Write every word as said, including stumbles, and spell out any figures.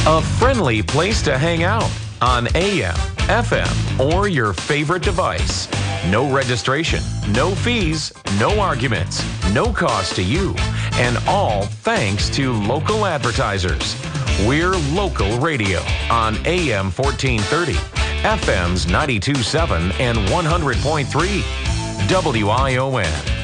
A friendly place to hang out on A M, F M, or your favorite device. No registration, no fees, no arguments, no cost to you, and all thanks to local advertisers. We're local radio on A M fourteen thirty, F M's ninety-two point seven and one hundred point three, W I O N.